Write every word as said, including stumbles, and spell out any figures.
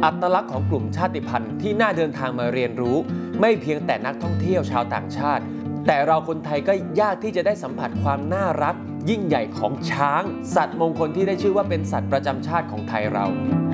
อัตลักษณ์ของกลุ่มชาติพันธุ์ที่น่าเดินทางมาเรียนรู้ไม่เพียงแต่นักท่องเที่ยวชาวต่างชาติแต่เราคนไทยก็ยากที่จะได้สัมผัสความน่ารักยิ่งใหญ่ของช้างสัตว์มงคลที่ได้ชื่อว่าเป็นสัตว์ประจำชาติของไทยเรา